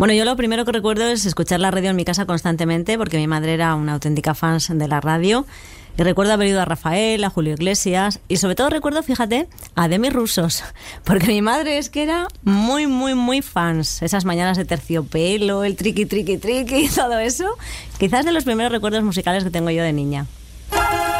Bueno, yo lo primero que recuerdo es escuchar la radio en mi casa constantemente, porque mi madre era una auténtica fan de la radio. Y recuerdo haber ido a Rafael, a Julio Iglesias, y sobre todo recuerdo, fíjate, a Demi Rusos, porque mi madre es que era muy, muy, muy fans. Esas mañanas de Terciopelo, el triqui, triqui, triqui, todo eso. Quizás de los primeros recuerdos musicales que tengo yo de niña.